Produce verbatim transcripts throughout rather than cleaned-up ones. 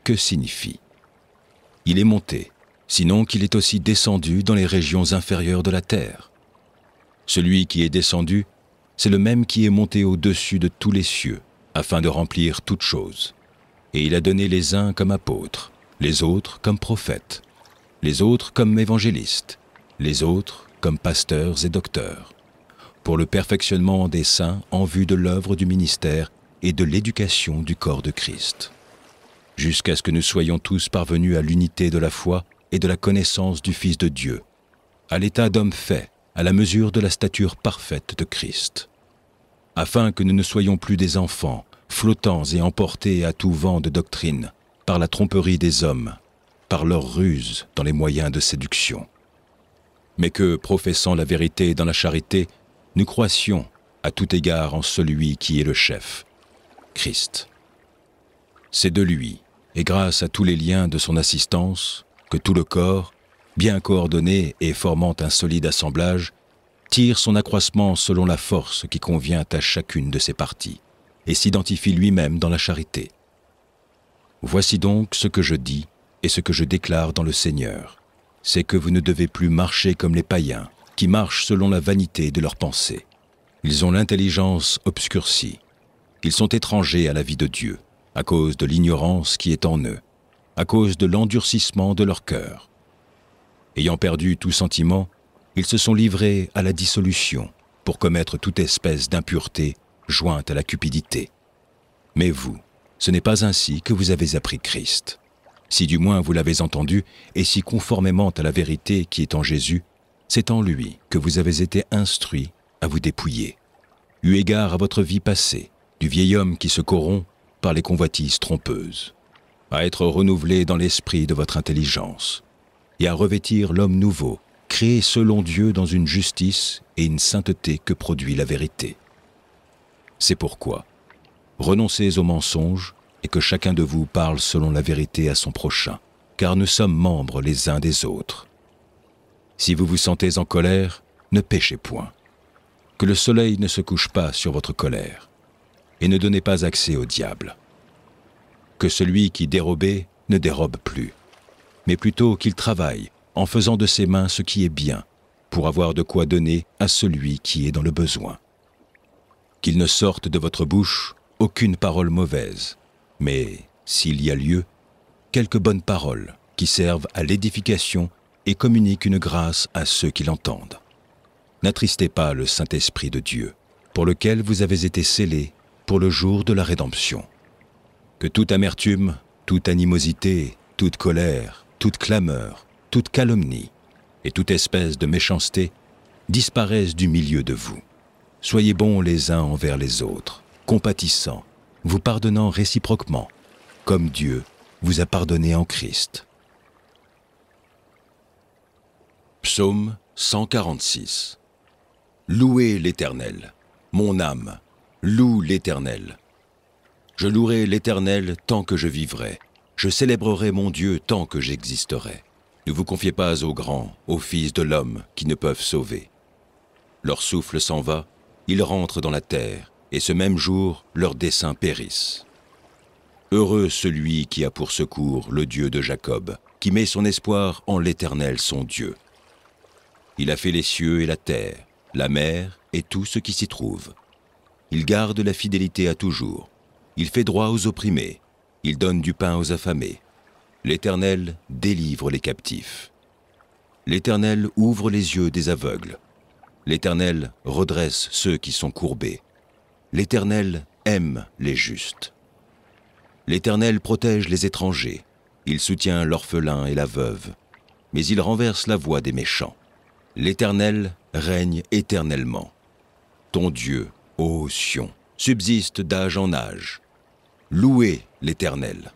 que signifie. Il est monté, sinon qu'il est aussi descendu dans les régions inférieures de la terre. Celui qui est descendu, c'est le même qui est monté au-dessus de tous les cieux, afin de remplir toutes choses. Et il a donné les uns comme apôtres, les autres comme prophètes, les autres comme évangélistes, les autres comme pasteurs et docteurs, pour le perfectionnement des saints en vue de l'œuvre du ministère et de l'éducation du corps de Christ, jusqu'à ce que nous soyons tous parvenus à l'unité de la foi et de la connaissance du Fils de Dieu, à l'état d'homme fait, à la mesure de la stature parfaite de Christ, afin que nous ne soyons plus des enfants, flottants et emportés à tout vent de doctrine, par la tromperie des hommes, par leur ruse dans les moyens de séduction. Mais que, professant la vérité dans la charité, nous croissions à tout égard en celui qui est le chef, Christ. C'est de lui, et grâce à tous les liens de son assistance, que tout le corps, bien coordonné et formant un solide assemblage, tire son accroissement selon la force qui convient à chacune de ses parties, et s'identifie lui-même dans la charité. Voici donc ce que je dis et ce que je déclare dans le Seigneur, c'est que vous ne devez plus marcher comme les païens, qui marchent selon la vanité de leurs pensées. Ils ont l'intelligence obscurcie. Ils sont étrangers à la vie de Dieu, à cause de l'ignorance qui est en eux, à cause de l'endurcissement de leur cœur. Ayant perdu tout sentiment, ils se sont livrés à la dissolution pour commettre toute espèce d'impureté jointe à la cupidité. Mais vous, ce n'est pas ainsi que vous avez appris Christ. Si du moins vous l'avez entendu, et si conformément à la vérité qui est en Jésus, c'est en lui que vous avez été instruits à vous dépouiller, eu égard à votre vie passée, du vieil homme qui se corrompt par les convoitises trompeuses, à être renouvelé dans l'esprit de votre intelligence, et à revêtir l'homme nouveau, créé selon Dieu dans une justice et une sainteté que produit la vérité. C'est pourquoi, renoncez aux mensonges et que chacun de vous parle selon la vérité à son prochain, car nous sommes membres les uns des autres. Si vous vous sentez en colère, ne péchez point. Que le soleil ne se couche pas sur votre colère, et ne donnez pas accès au diable. Que celui qui dérobait ne dérobe plus, mais plutôt qu'il travaille en faisant de ses mains ce qui est bien, pour avoir de quoi donner à celui qui est dans le besoin. Qu'il ne sorte de votre bouche aucune parole mauvaise, mais, s'il y a lieu, quelques bonnes paroles qui servent à l'édification et communiquent une grâce à ceux qui l'entendent. N'attristez pas le Saint-Esprit de Dieu, pour lequel vous avez été scellés pour le jour de la rédemption. Que toute amertume, toute animosité, toute colère, toute clameur, toute calomnie et toute espèce de méchanceté disparaissent du milieu de vous. Soyez bons les uns envers les autres, compatissants, vous pardonnant réciproquement, comme Dieu vous a pardonné en Christ. Psaume cent quarante-six. Louez l'Éternel, mon âme, loue l'Éternel. Je louerai l'Éternel tant que je vivrai, je célébrerai mon Dieu tant que j'existerai. Ne vous confiez pas aux grands, aux fils de l'homme qui ne peuvent sauver. Leur souffle s'en va, ils rentrent dans la terre, et ce même jour, leurs desseins périssent. Heureux celui qui a pour secours le Dieu de Jacob, qui met son espoir en l'Éternel son Dieu. Il a fait les cieux et la terre, la mer et tout ce qui s'y trouve. Il garde la fidélité à toujours. Il fait droit aux opprimés. Il donne du pain aux affamés. L'Éternel délivre les captifs. L'Éternel ouvre les yeux des aveugles. L'Éternel redresse ceux qui sont courbés. L'Éternel aime les justes. L'Éternel protège les étrangers. Il soutient l'orphelin et la veuve. Mais il renverse la voie des méchants. L'Éternel règne éternellement. Ton Dieu, ô Sion, subsiste d'âge en âge. Louez l'Éternel.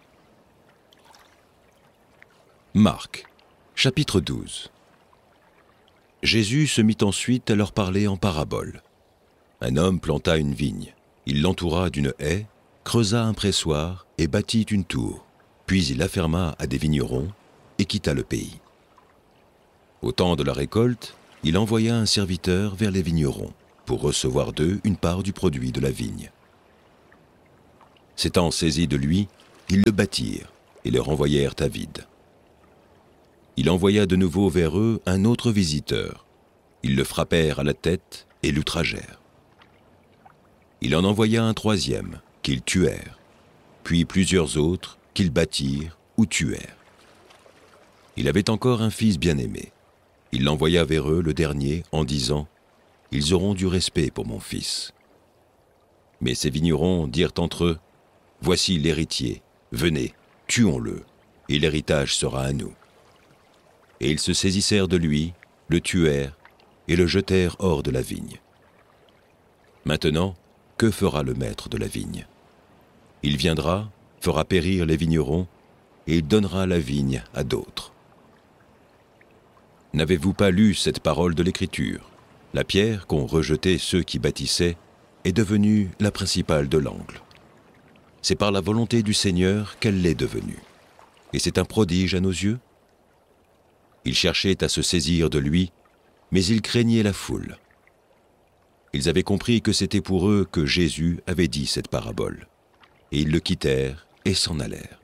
Marc, chapitre douze. Jésus se mit ensuite à leur parler en parabole. Un homme planta une vigne. Il l'entoura d'une haie, creusa un pressoir et bâtit une tour. Puis il la ferma à des vignerons et quitta le pays. Au temps de la récolte, il envoya un serviteur vers les vignerons pour recevoir d'eux une part du produit de la vigne. S'étant saisis de lui, ils le battirent et le renvoyèrent à vide. Il envoya de nouveau vers eux un autre visiteur. Ils le frappèrent à la tête et l'outragèrent. Il en envoya un troisième, qu'ils tuèrent, puis plusieurs autres qu'ils battirent ou tuèrent. Il avait encore un fils bien-aimé. Il l'envoya vers eux le dernier en disant « Ils auront du respect pour mon fils. » Mais ces vignerons dirent entre eux « Voici l'héritier, venez, tuons-le, et l'héritage sera à nous. » Et ils se saisissèrent de lui, le tuèrent et le jetèrent hors de la vigne. Maintenant, que fera le maître de la vigne? Il viendra, fera périr les vignerons, et il donnera la vigne à d'autres. N'avez-vous pas lu cette parole de l'Écriture? La pierre qu'ont rejetée ceux qui bâtissaient est devenue la principale de l'angle. C'est par la volonté du Seigneur qu'elle l'est devenue. Et c'est un prodige à nos yeux? Ils cherchaient à se saisir de lui, mais ils craignaient la foule. Ils avaient compris que c'était pour eux que Jésus avait dit cette parabole. Et ils le quittèrent et s'en allèrent.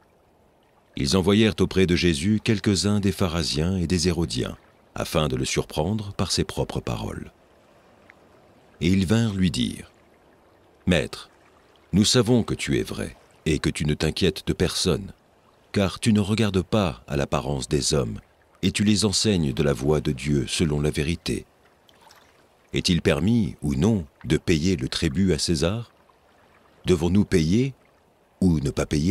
Ils envoyèrent auprès de Jésus quelques-uns des pharisiens et des hérodiens, afin de le surprendre par ses propres paroles. Et ils vinrent lui dire, « Maître, nous savons que tu es vrai, et que tu ne t'inquiètes de personne, car tu ne regardes pas à l'apparence des hommes, et tu les enseignes de la voie de Dieu selon la vérité. Est-il permis ou non de payer le tribut à César? Devons-nous payer ou ne pas payer ?»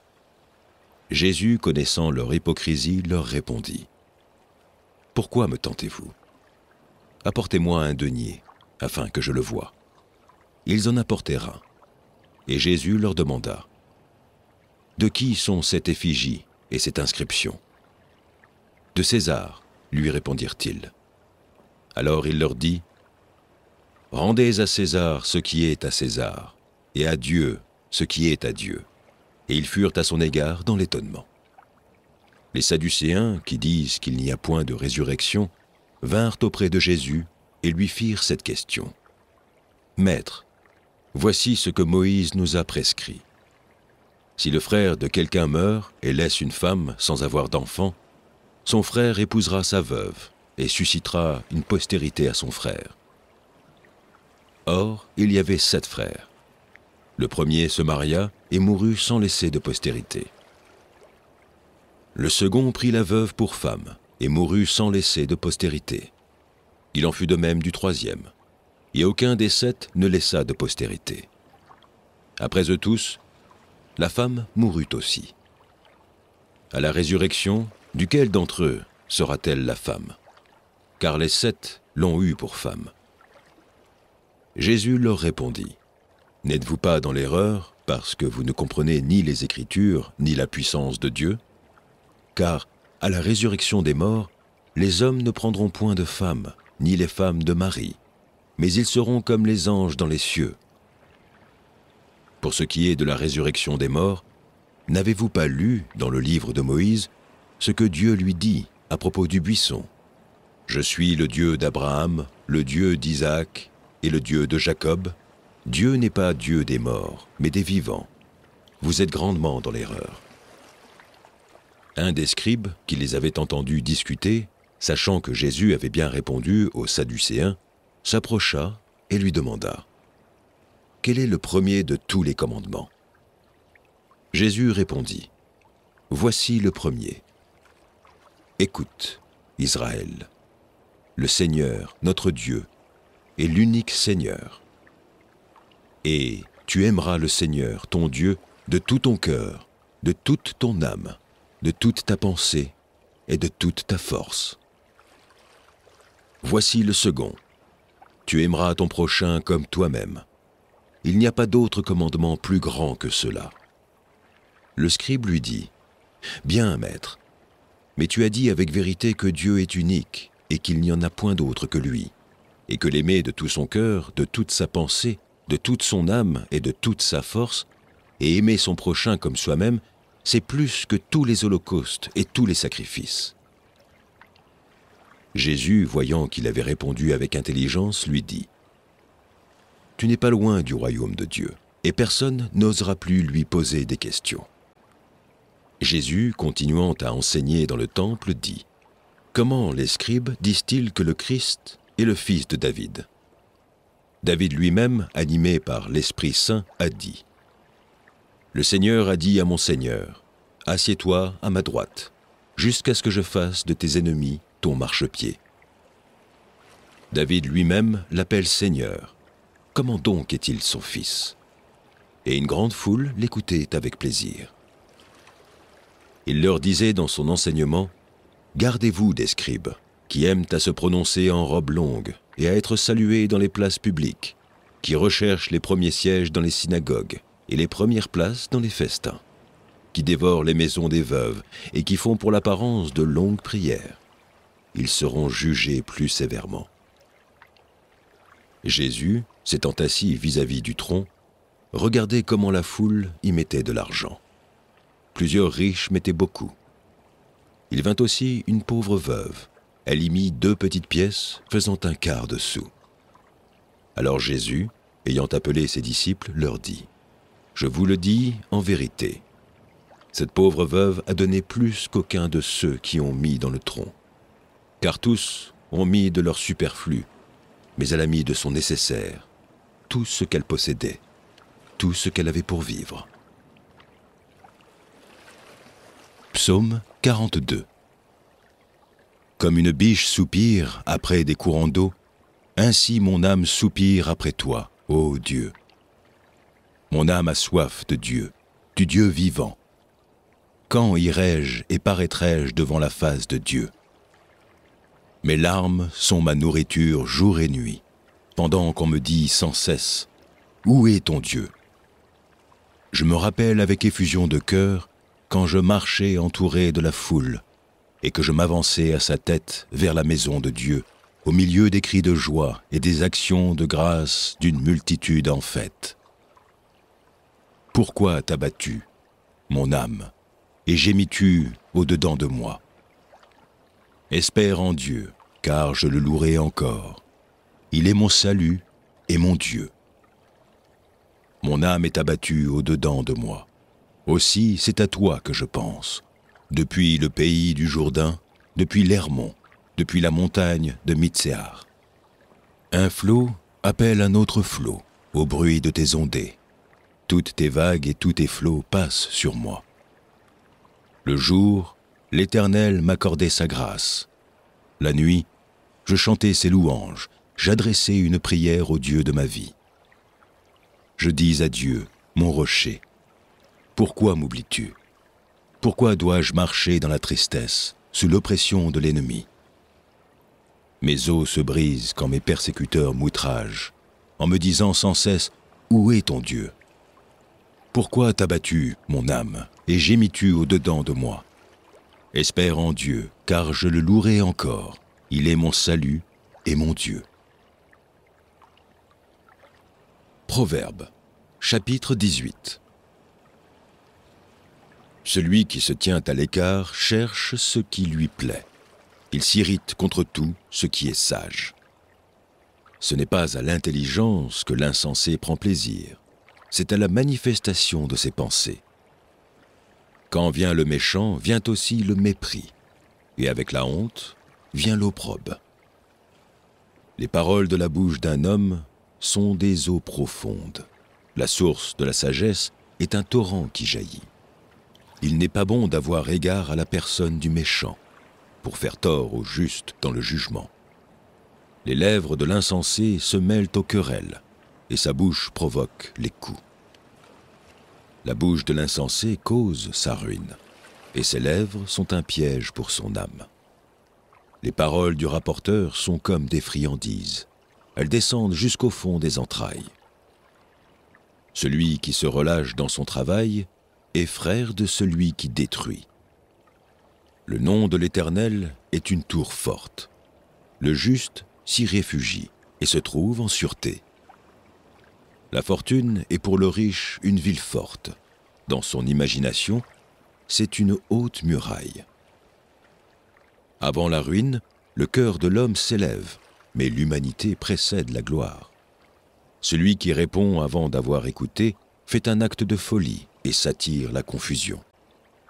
Jésus, connaissant leur hypocrisie, leur répondit, « Pourquoi me tentez-vous? Apportez-moi un denier, afin que je le voie. » Ils en apportèrent un. Et Jésus leur demanda, « De qui sont cette effigie et cette inscription? » « De César, lui répondirent-ils. Alors il leur dit, « Rendez à César ce qui est à César, et à Dieu ce qui est à Dieu. » Et ils furent à son égard dans l'étonnement. Les Sadducéens, qui disent qu'il n'y a point de résurrection, vinrent auprès de Jésus et lui firent cette question. « Maître, voici ce que Moïse nous a prescrit. Si le frère de quelqu'un meurt et laisse une femme sans avoir d'enfant, son frère épousera sa veuve et suscitera une postérité à son frère. Or, il y avait sept frères. Le premier se maria et mourut sans laisser de postérité. Le second prit la veuve pour femme et mourut sans laisser de postérité. Il en fut de même du troisième, et aucun des sept ne laissa de postérité. Après eux tous, la femme mourut aussi. À la résurrection, duquel d'entre eux sera-t-elle la femme? Car les sept l'ont eue pour femme. Jésus leur répondit, « N'êtes-vous pas dans l'erreur parce que vous ne comprenez ni les Écritures ni la puissance de Dieu? Car à la résurrection des morts, les hommes ne prendront point de femmes, ni les femmes de mari, mais ils seront comme les anges dans les cieux. Pour ce qui est de la résurrection des morts, n'avez-vous pas lu dans le livre de Moïse ce que Dieu lui dit à propos du buisson? Je suis le Dieu d'Abraham, le Dieu d'Isaac et le Dieu de Jacob. Dieu n'est pas Dieu des morts, mais des vivants. Vous êtes grandement dans l'erreur. » Un des scribes, qui les avait entendus discuter, sachant que Jésus avait bien répondu aux Sadducéens, s'approcha et lui demanda, « Quel est le premier de tous les commandements ?» Jésus répondit, « Voici le premier. Écoute, Israël, le Seigneur, notre Dieu, est l'unique Seigneur. Et tu aimeras le Seigneur, ton Dieu, de tout ton cœur, de toute ton âme, de toute ta pensée et de toute ta force. Voici le second. Tu aimeras ton prochain comme toi-même. Il n'y a pas d'autre commandement plus grand que cela. » Le scribe lui dit, « Bien, maître, mais tu as dit avec vérité que Dieu est unique et qu'il n'y en a point d'autre que lui, et que l'aimer de tout son cœur, de toute sa pensée, de toute son âme et de toute sa force, et aimer son prochain comme soi-même, c'est plus que tous les holocaustes et tous les sacrifices. » Jésus, voyant qu'il avait répondu avec intelligence, lui dit, « Tu n'es pas loin du royaume de Dieu, et personne n'osera plus lui poser des questions. » Jésus, continuant à enseigner dans le temple, dit « Comment les scribes disent-ils que le Christ est le fils de David ?» David lui-même, animé par l'Esprit Saint, a dit « Le Seigneur a dit à mon Seigneur, « Assieds-toi à ma droite, jusqu'à ce que je fasse de tes ennemis ton marchepied. » David lui-même l'appelle Seigneur. Comment donc est-il son fils? Et une grande foule l'écoutait avec plaisir. Il leur disait dans son enseignement, « Gardez-vous des scribes, qui aiment à se prononcer en robe longue et à être salués dans les places publiques, qui recherchent les premiers sièges dans les synagogues et les premières places dans les festins, qui dévorent les maisons des veuves et qui font pour l'apparence de longues prières. Ils seront jugés plus sévèrement. » Jésus, s'étant assis vis-à-vis du tronc, regardait comment la foule y mettait de l'argent. Plusieurs riches mettaient beaucoup. Il vint aussi une pauvre veuve. Elle y mit deux petites pièces, faisant un quart de sou. Alors Jésus, ayant appelé ses disciples, leur dit « Je vous le dis en vérité, cette pauvre veuve a donné plus qu'aucun de ceux qui ont mis dans le tronc. Car tous ont mis de leur superflu, mais elle a mis de son nécessaire, tout ce qu'elle possédait, tout ce qu'elle avait pour vivre. » Psaume quarante-deux. Comme une biche soupire après des courants d'eau, ainsi mon âme soupire après toi, ô Dieu. Mon âme a soif de Dieu, du Dieu vivant. Quand irai-je et paraîtrai-je devant la face de Dieu? Mes larmes sont ma nourriture jour et nuit, pendant qu'on me dit sans cesse, « Où est ton Dieu ?» Je me rappelle avec effusion de cœur quand je marchais entouré de la foule et que je m'avançais à sa tête vers la maison de Dieu, au milieu des cris de joie et des actions de grâce d'une multitude en fête. Pourquoi t'as-tu, mon âme, et gémis-tu au-dedans de moi? Espère en Dieu, car je le louerai encore. Il est mon salut et mon Dieu. Mon âme est abattue au-dedans de moi. Aussi, c'est à toi que je pense. Depuis le pays du Jourdain, depuis l'Hermon, depuis la montagne de Mitséar. Un flot appelle un autre flot au bruit de tes ondées. Toutes tes vagues et tous tes flots passent sur moi. Le jour, l'Éternel m'accordait sa grâce. La nuit, je chantais ses louanges, j'adressais une prière au Dieu de ma vie. Je dis à Dieu, mon rocher, « Pourquoi m'oublies-tu? Pourquoi dois-je marcher dans la tristesse, sous l'oppression de l'ennemi? Mes os se brisent quand mes persécuteurs m'outragent, en me disant sans cesse, « Où est ton Dieu ?» Pourquoi t'as-tu, mon âme, et gémis-tu au-dedans de moi? Espère en Dieu, car je le louerai encore. Il est mon salut et mon Dieu. Proverbes, chapitre dix-huit. Celui qui se tient à l'écart cherche ce qui lui plaît. Il s'irrite contre tout ce qui est sage. Ce n'est pas à l'intelligence que l'insensé prend plaisir, c'est à la manifestation de ses pensées. Quand vient le méchant, vient aussi le mépris, et avec la honte, vient l'opprobre. Les paroles de la bouche d'un homme sont des eaux profondes. La source de la sagesse est un torrent qui jaillit. Il n'est pas bon d'avoir égard à la personne du méchant, pour faire tort au juste dans le jugement. Les lèvres de l'insensé se mêlent aux querelles, et sa bouche provoque les coups. La bouche de l'insensé cause sa ruine, et ses lèvres sont un piège pour son âme. Les paroles du rapporteur sont comme des friandises. Elles descendent jusqu'au fond des entrailles. Celui qui se relâche dans son travail est frère de celui qui détruit. Le nom de l'Éternel est une tour forte. Le juste s'y réfugie et se trouve en sûreté. La fortune est pour le riche une ville forte. Dans son imagination, c'est une haute muraille. Avant la ruine, le cœur de l'homme s'élève, mais l'humanité précède la gloire. Celui qui répond avant d'avoir écouté fait un acte de folie et s'attire la confusion.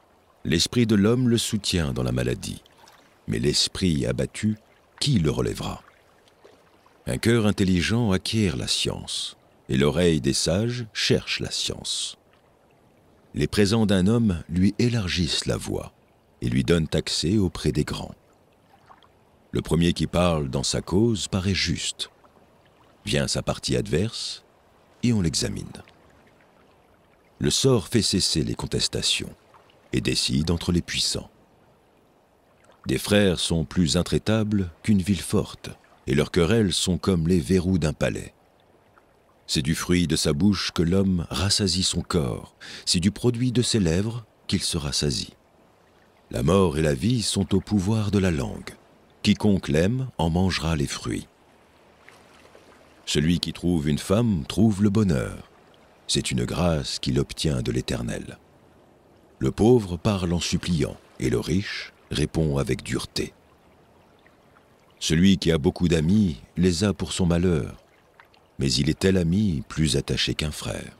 L'esprit de l'homme le soutient dans la maladie, mais l'esprit abattu, qui le relèvera? Un cœur intelligent acquiert la science, et l'oreille des sages cherche la science. Les présents d'un homme lui élargissent la voie et lui donnent accès auprès des grands. Le premier qui parle dans sa cause paraît juste. Vient sa partie adverse et on l'examine. Le sort fait cesser les contestations et décide entre les puissants. Des frères sont plus intraitables qu'une ville forte, et leurs querelles sont comme les verrous d'un palais. C'est du fruit de sa bouche que l'homme rassasie son corps, c'est du produit de ses lèvres qu'il se rassasie. La mort et la vie sont au pouvoir de la langue. Quiconque l'aime en mangera les fruits. Celui qui trouve une femme trouve le bonheur. C'est une grâce qu'il obtient de l'Éternel. Le pauvre parle en suppliant, et le riche répond avec dureté. Celui qui a beaucoup d'amis les a pour son malheur, mais il est tel ami plus attaché qu'un frère.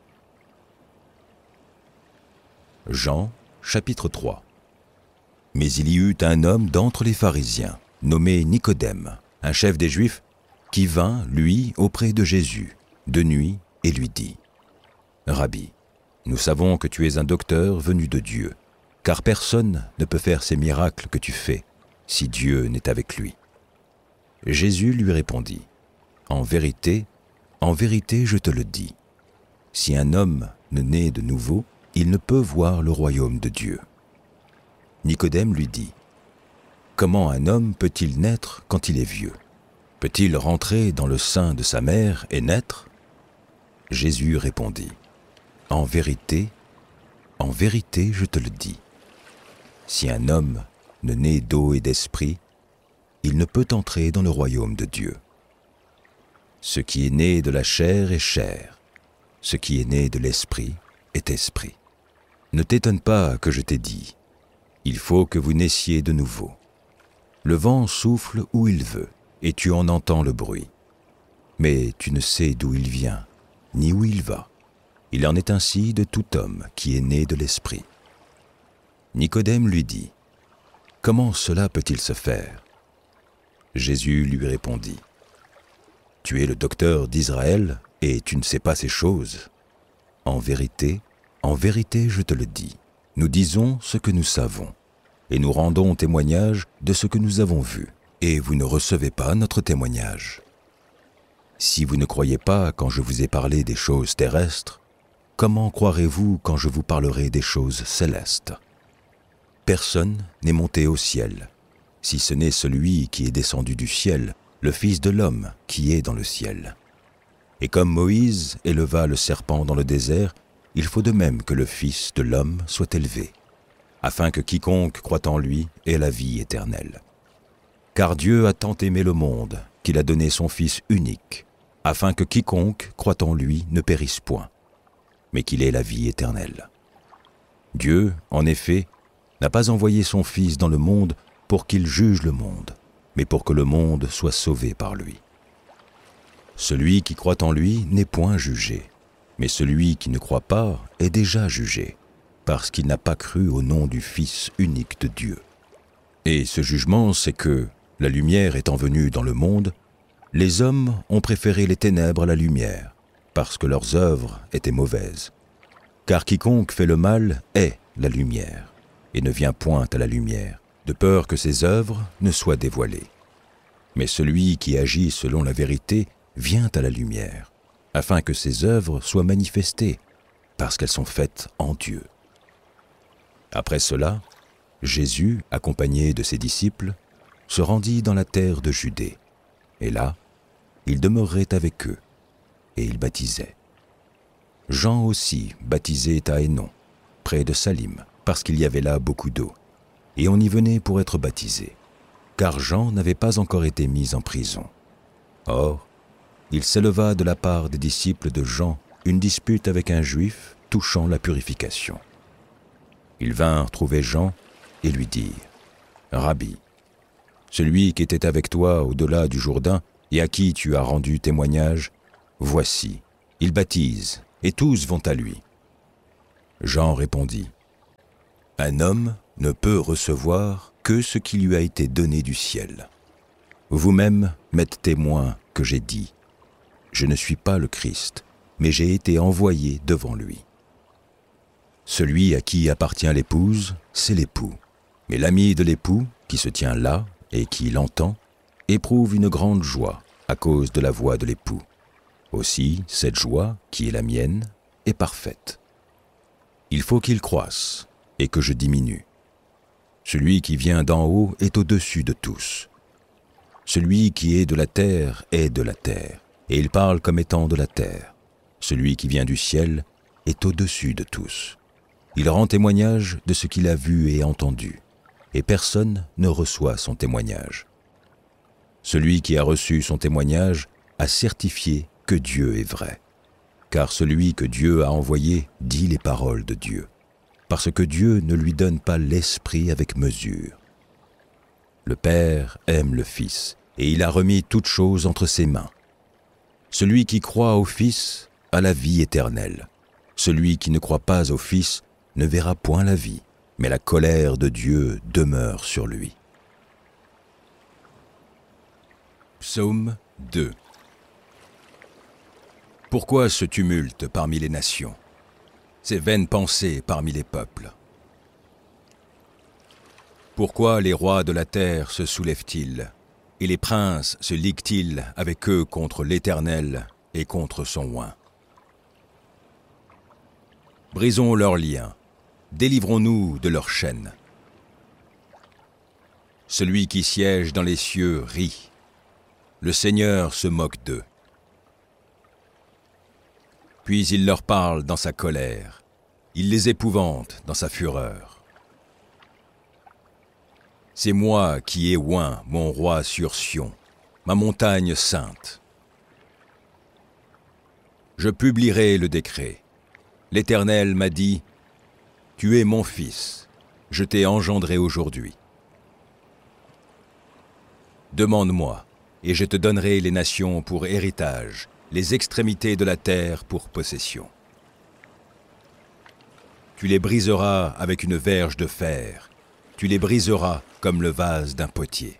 Jean, chapitre trois. Mais il y eut un homme d'entre les pharisiens, nommé Nicodème, un chef des Juifs, qui vint, lui, auprès de Jésus, de nuit, et lui dit : « Rabbi, nous savons que tu es un docteur venu de Dieu, car personne ne peut faire ces miracles que tu fais, si Dieu n'est avec lui. » Jésus lui répondit : « En vérité, en vérité, je te le dis, si un homme ne naît de nouveau, il ne peut voir le royaume de Dieu. » Nicodème lui dit : « Comment un homme peut-il naître quand il est vieux? Peut-il rentrer dans le sein de sa mère et naître ?» Jésus répondit : « En vérité, en vérité, je te le dis, si un homme ne naît d'eau et d'esprit, il ne peut entrer dans le royaume de Dieu. Ce qui est né de la chair est chair, ce qui est né de l'esprit est esprit. Ne t'étonne pas que je t'ai dit, il faut que vous naissiez de nouveau. Le vent souffle où il veut, et tu en entends le bruit. Mais tu ne sais d'où il vient, ni où il va. Il en est ainsi de tout homme qui est né de l'esprit. » Nicodème lui dit : « Comment cela peut-il se faire ?» Jésus lui répondit : « Tu es le docteur d'Israël et tu ne sais pas ces choses. En vérité, en vérité, je te le dis, nous disons ce que nous savons, et nous rendons témoignage de ce que nous avons vu, et vous ne recevez pas notre témoignage. Si vous ne croyez pas quand je vous ai parlé des choses terrestres, comment croirez-vous quand je vous parlerai des choses célestes ? Personne n'est monté au ciel, si ce n'est celui qui est descendu du ciel, le Fils de l'homme qui est dans le ciel. Et comme Moïse éleva le serpent dans le désert, il faut de même que le Fils de l'homme soit élevé, afin que quiconque croit en lui ait la vie éternelle. Car Dieu a tant aimé le monde qu'il a donné son Fils unique, afin que quiconque croit en lui ne périsse point, mais qu'il ait la vie éternelle. Dieu, en effet, n'a pas envoyé son Fils dans le monde pour qu'il juge le monde, mais pour que le monde soit sauvé par lui. Celui qui croit en lui n'est point jugé, mais celui qui ne croit pas est déjà jugé, parce qu'il n'a pas cru au nom du Fils unique de Dieu. Et ce jugement, c'est que, la lumière étant venue dans le monde, les hommes ont préféré les ténèbres à la lumière, parce que leurs œuvres étaient mauvaises. Car quiconque fait le mal est la lumière, et ne vient point à la lumière, de peur que ses œuvres ne soient dévoilées. Mais celui qui agit selon la vérité vient à la lumière, afin que ses œuvres soient manifestées, parce qu'elles sont faites en Dieu. Après cela, Jésus, accompagné de ses disciples, se rendit dans la terre de Judée, et là, il demeurait avec eux, et il baptisait. Jean aussi baptisait à Hénon, près de Salim, parce qu'il y avait là beaucoup d'eau, et on y venait pour être baptisé, car Jean n'avait pas encore été mis en prison. Or, il s'éleva de la part des disciples de Jean une dispute avec un juif touchant la purification. Ils vinrent trouver Jean et lui dirent : « Rabbi, celui qui était avec toi au-delà du Jourdain et à qui tu as rendu témoignage, voici, il baptise et tous vont à lui. » Jean répondit : Un homme ne peut recevoir que ce qui lui a été donné du ciel. Vous-même m'êtes témoin que j'ai dit, je ne suis pas le Christ, mais j'ai été envoyé devant lui. Celui à qui appartient l'épouse, c'est l'époux. Mais l'ami de l'époux, qui se tient là et qui l'entend, éprouve une grande joie à cause de la voix de l'époux. Aussi, cette joie, qui est la mienne, est parfaite. Il faut qu'il croisse et que je diminue. Celui qui vient d'en haut est au-dessus de tous. Celui qui est de la terre est de la terre, et il parle comme étant de la terre. Celui qui vient du ciel est au-dessus de tous. Il rend témoignage de ce qu'il a vu et entendu, et personne ne reçoit son témoignage. Celui qui a reçu son témoignage a certifié que Dieu est vrai, car celui que Dieu a envoyé dit les paroles de Dieu, parce que Dieu ne lui donne pas l'esprit avec mesure. Le Père aime le Fils, et il a remis toutes choses entre ses mains. Celui qui croit au Fils a la vie éternelle. Celui qui ne croit pas au Fils ne verra point la vie, mais la colère de Dieu demeure sur lui. Psaume deux. Pourquoi ce tumulte parmi les nations, ces vaines pensées parmi les peuples? Pourquoi les rois de la terre se soulèvent-ils, et les princes se liguent-ils avec eux contre l'Éternel et contre son oint? Brisons leurs liens, délivrons-nous de leurs chaînes. Celui qui siège dans les cieux rit, le Seigneur se moque d'eux. Puis il leur parle dans sa colère, il les épouvante dans sa fureur. C'est moi qui ai oint mon roi sur Sion, ma montagne sainte. Je publierai le décret. L'Éternel m'a dit, « Tu es mon fils, je t'ai engendré aujourd'hui. Demande-moi, et je te donnerai les nations pour héritage, les extrémités de la terre pour possession. Tu les briseras avec une verge de fer, tu les briseras comme le vase d'un potier.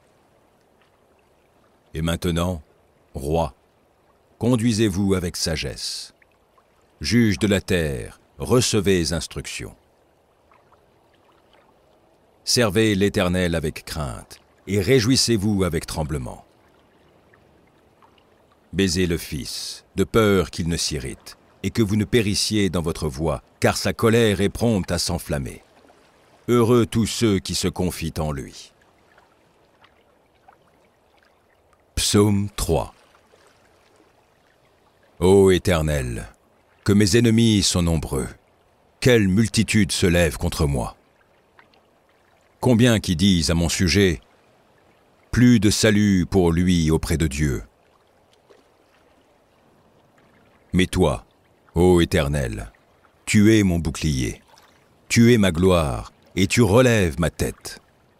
Et maintenant, roi, conduisez-vous avec sagesse. Juges de la terre, recevez instruction. Servez l'Éternel avec crainte, et réjouissez-vous avec tremblement. Baisez le Fils, de peur qu'il ne s'irrite, et que vous ne périssiez dans votre voie, car sa colère est prompte à s'enflammer. Heureux tous ceux qui se confient en lui. Psaume trois. Ô Éternel, que mes ennemis sont nombreux, quelle multitude se lève contre moi. Combien qui disent à mon sujet, plus de salut pour lui auprès de Dieu. Mais toi, ô Éternel, tu es mon bouclier, tu es ma gloire, et tu relèves ma tête.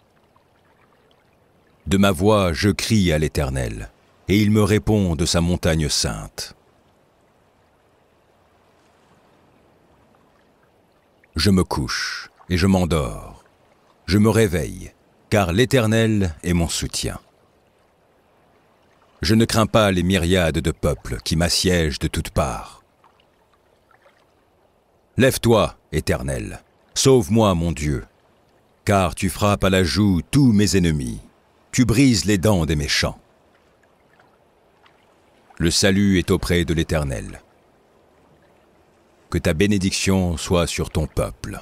De ma voix, je crie à l'Éternel, et il me répond de sa montagne sainte. Je me couche et je m'endors. Je me réveille, car l'Éternel est mon soutien. Je ne crains pas les myriades de peuples qui m'assiègent de toutes parts. Lève-toi, Éternel, sauve-moi, mon Dieu, car tu frappes à la joue tous mes ennemis, tu brises les dents des méchants. Le salut est auprès de l'Éternel. Que ta bénédiction soit sur ton peuple.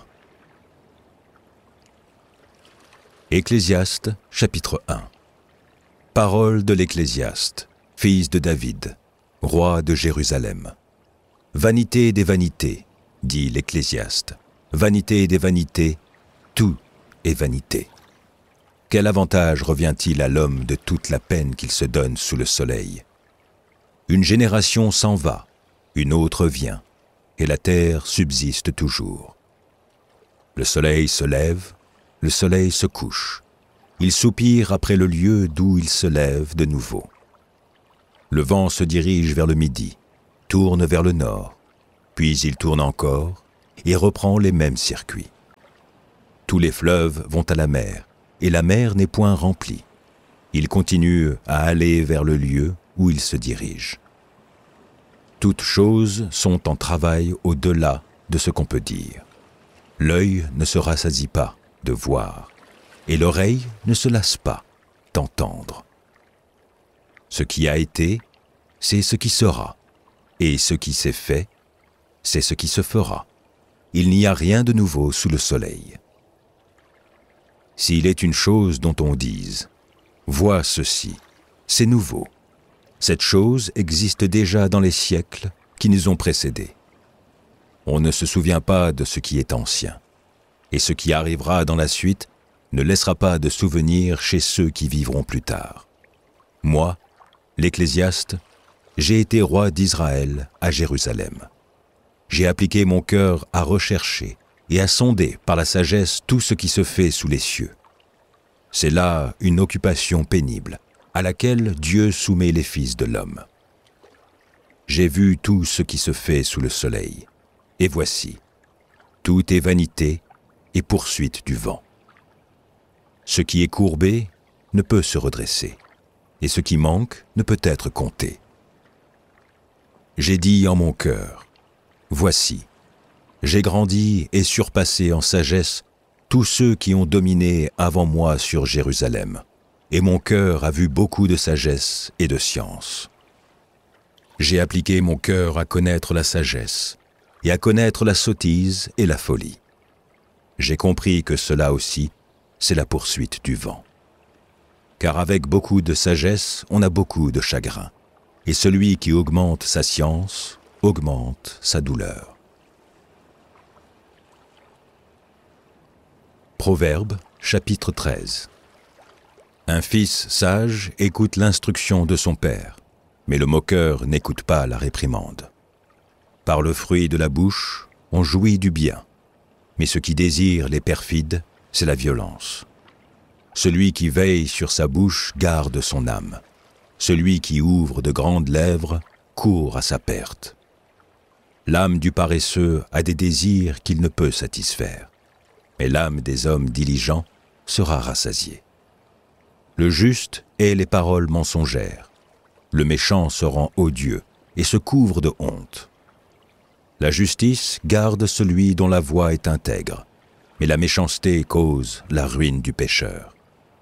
Ecclésiaste, chapitre un. Parole de l'Ecclésiaste, fils de David, roi de Jérusalem. Vanité des vanités, dit l'Ecclésiaste. Vanité des vanités, tout est vanité. Quel avantage revient-il à l'homme de toute la peine qu'il se donne sous le soleil? Une génération s'en va, une autre vient, et la terre subsiste toujours. Le soleil se lève, le soleil se couche. Il soupire après le lieu d'où il se lève de nouveau. Le vent se dirige vers le midi, tourne vers le nord, puis il tourne encore et reprend les mêmes circuits. Tous les fleuves vont à la mer, et la mer n'est point remplie. Ils continuent à aller vers le lieu où ils se dirigent. Toutes choses sont en travail au-delà de ce qu'on peut dire. L'œil ne se rassasie pas de voir, et l'oreille ne se lasse pas d'entendre. Ce qui a été, c'est ce qui sera, et ce qui s'est fait, c'est ce qui se fera. Il n'y a rien de nouveau sous le soleil. S'il est une chose dont on dise « Vois ceci, c'est nouveau », cette chose existe déjà dans les siècles qui nous ont précédés. On ne se souvient pas de ce qui est ancien, et ce qui arrivera dans la suite ne laissera pas de souvenir chez ceux qui vivront plus tard. Moi, l'Ecclésiaste, j'ai été roi d'Israël à Jérusalem. J'ai appliqué mon cœur à rechercher et à sonder par la sagesse tout ce qui se fait sous les cieux. C'est là une occupation pénible, à laquelle Dieu soumet les fils de l'homme. J'ai vu tout ce qui se fait sous le soleil, et voici, tout est vanité et poursuite du vent. Ce qui est courbé ne peut se redresser, et ce qui manque ne peut être compté. J'ai dit en mon cœur, voici, j'ai grandi et surpassé en sagesse tous ceux qui ont dominé avant moi sur Jérusalem, et mon cœur a vu beaucoup de sagesse et de science. J'ai appliqué mon cœur à connaître la sagesse, et à connaître la sottise et la folie. J'ai compris que cela aussi, c'est la poursuite du vent. Car avec beaucoup de sagesse, on a beaucoup de chagrin, et celui qui augmente sa science, augmente sa douleur. Proverbes, chapitre treize. Un fils sage écoute l'instruction de son père, mais le moqueur n'écoute pas la réprimande. Par le fruit de la bouche, on jouit du bien, mais ce qui désire les perfides, c'est la violence. Celui qui veille sur sa bouche garde son âme. Celui qui ouvre de grandes lèvres court à sa perte. L'âme du paresseux a des désirs qu'il ne peut satisfaire, mais l'âme des hommes diligents sera rassasiée. Le juste hait les paroles mensongères. Le méchant se rend odieux et se couvre de honte. La justice garde celui dont la voie est intègre, mais la méchanceté cause la ruine du pécheur.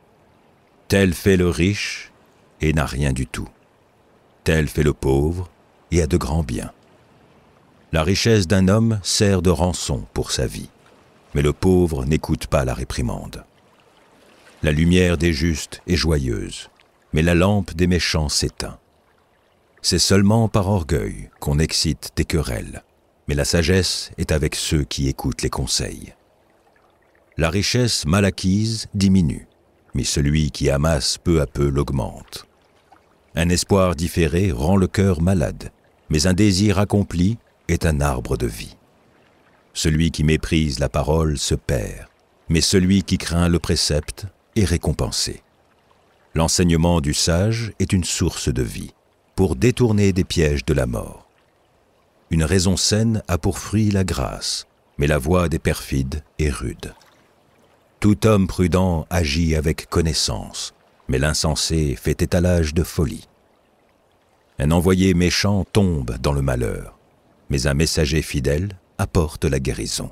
Tel fait le riche et n'a rien du tout. Tel fait le pauvre et a de grands biens. La richesse d'un homme sert de rançon pour sa vie, mais le pauvre n'écoute pas la réprimande. La lumière des justes est joyeuse, mais la lampe des méchants s'éteint. C'est seulement par orgueil qu'on excite des querelles, mais la sagesse est avec ceux qui écoutent les conseils. La richesse mal acquise diminue, mais celui qui amasse peu à peu l'augmente. Un espoir différé rend le cœur malade, mais un désir accompli est un arbre de vie. Celui qui méprise la parole se perd, mais celui qui craint le précepte est récompensé. L'enseignement du sage est une source de vie, pour détourner des pièges de la mort. Une raison saine a pour fruit la grâce, mais la voie des perfides est rude. Tout homme prudent agit avec connaissance, mais l'insensé fait étalage de folie. Un envoyé méchant tombe dans le malheur, mais un messager fidèle apporte la guérison.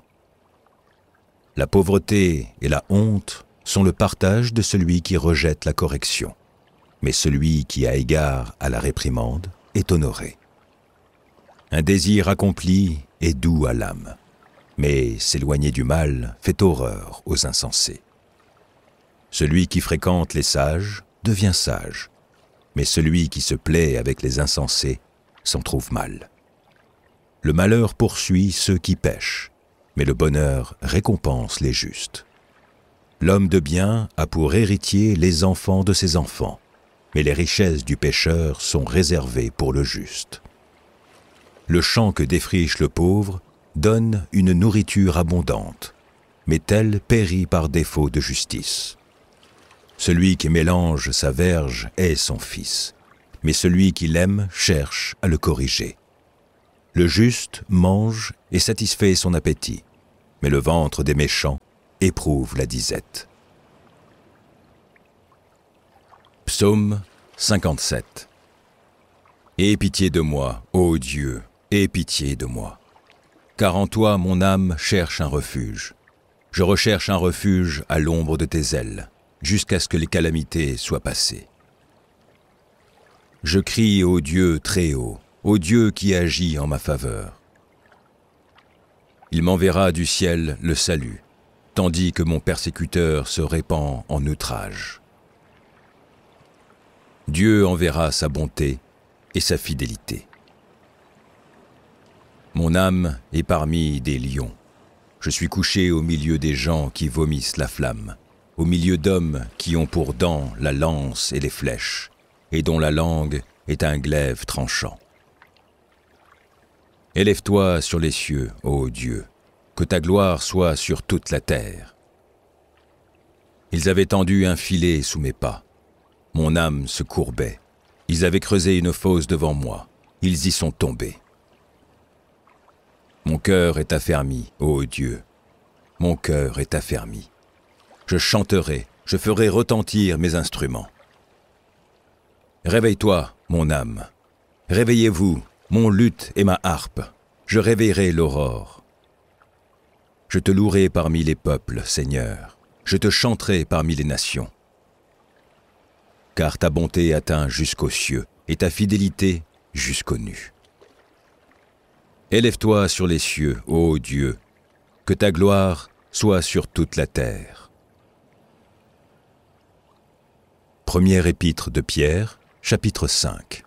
La pauvreté et la honte sont le partage de celui qui rejette la correction, mais celui qui a égard à la réprimande est honoré. Un désir accompli est doux à l'âme, mais s'éloigner du mal fait horreur aux insensés. Celui qui fréquente les sages devient sage, mais celui qui se plaît avec les insensés s'en trouve mal. Le malheur poursuit ceux qui pêchent, mais le bonheur récompense les justes. L'homme de bien a pour héritier les enfants de ses enfants, mais les richesses du pécheur sont réservées pour le juste. Le champ que défriche le pauvre donne une nourriture abondante, mais tel périt par défaut de justice. Celui qui mélange sa verge est son fils, mais celui qui l'aime cherche à le corriger. Le juste mange et satisfait son appétit, mais le ventre des méchants éprouve la disette. Psaume cinquante-sept. Aie pitié de moi, ô Dieu, aie pitié de moi. Car en toi mon âme cherche un refuge. Je recherche un refuge à l'ombre de tes ailes, jusqu'à ce que les calamités soient passées. Je crie au Dieu très haut, au Dieu qui agit en ma faveur. Il m'enverra du ciel le salut, tandis que mon persécuteur se répand en outrage. Dieu enverra sa bonté et sa fidélité. Mon âme est parmi des lions. Je suis couché au milieu des gens qui vomissent la flamme, au milieu d'hommes qui ont pour dents la lance et les flèches, et dont la langue est un glaive tranchant. Élève-toi sur les cieux, ô Dieu, que ta gloire soit sur toute la terre. Ils avaient tendu un filet sous mes pas. Mon âme se courbait. Ils avaient creusé une fosse devant moi. Ils y sont tombés. Mon cœur est affermi, ô Dieu. Mon cœur est affermi. Je chanterai, je ferai retentir mes instruments. Réveille-toi, mon âme. Réveillez-vous, mon luth et ma harpe. Je réveillerai l'aurore. Je te louerai parmi les peuples, Seigneur. Je te chanterai parmi les nations. Car ta bonté atteint jusqu'aux cieux et ta fidélité jusqu'aux nues. Élève-toi sur les cieux, ô Dieu, que ta gloire soit sur toute la terre. Première épître de Pierre, chapitre cinq.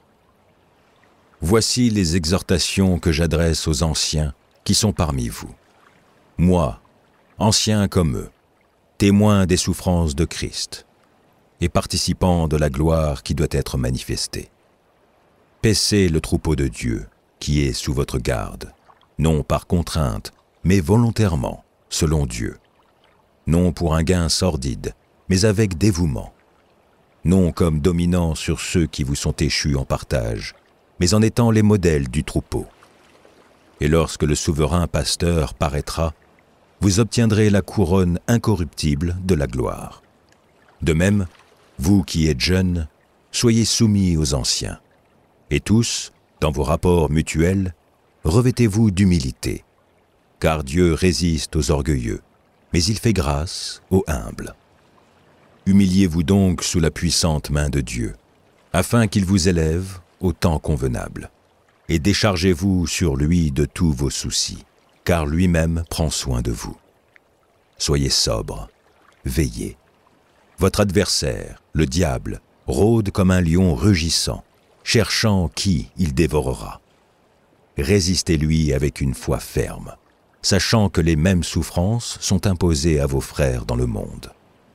Voici les exhortations que j'adresse aux anciens qui sont parmi vous. Moi, ancien comme eux, témoin des souffrances de Christ, et participant de la gloire qui doit être manifestée. Paissez le troupeau de Dieu, qui est sous votre garde, non par contrainte, mais volontairement, selon Dieu. Non pour un gain sordide, mais avec dévouement. Non comme dominant sur ceux qui vous sont échus en partage, mais en étant les modèles du troupeau. Et lorsque le souverain pasteur paraîtra, vous obtiendrez la couronne incorruptible de la gloire. De même, vous qui êtes jeunes, soyez soumis aux anciens. Et tous, dans vos rapports mutuels, revêtez-vous d'humilité, car Dieu résiste aux orgueilleux, mais il fait grâce aux humbles. Humiliez-vous donc sous la puissante main de Dieu, afin qu'il vous élève au temps convenable, et déchargez-vous sur lui de tous vos soucis, car lui-même prend soin de vous. Soyez sobres, veillez. Votre adversaire, le diable, rôde comme un lion rugissant, cherchant qui il dévorera. Résistez-lui avec une foi ferme, sachant que les mêmes souffrances sont imposées à vos frères dans le monde.